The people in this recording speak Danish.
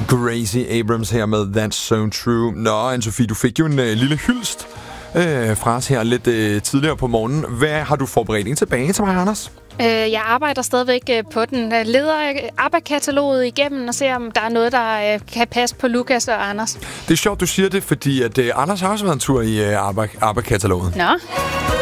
Gracie Abrams her med That's So True. Nå, Anne-Sophie, du fik jo en lille hyldest fra os her lidt tidligere på morgenen. Hvad har du forberedt ind tilbage til mig, Anders? Jeg arbejder stadigvæk på den. Jeg leder ABBA-kataloget igennem og ser, om der er noget, der kan passe på Lukas og Anders. Det er sjovt, du siger det, fordi at Anders har også været en tur i ABBA-kataloget. Nå.